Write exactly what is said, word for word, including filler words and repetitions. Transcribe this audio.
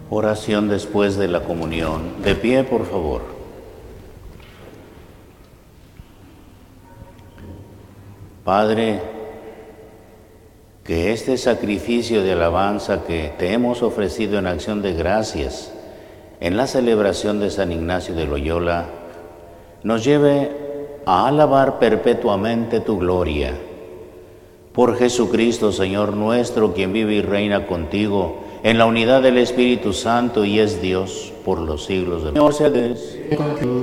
Oración después de la comunión. De pie, por favor. Padre, que este sacrificio de alabanza que te hemos ofrecido en acción de gracias en la celebración de San Ignacio de Loyola nos lleve a alabar perpetuamente tu gloria. Por Jesucristo, Señor nuestro, quien vive y reina contigo en la unidad del Espíritu Santo y es Dios por los siglos de los siglos.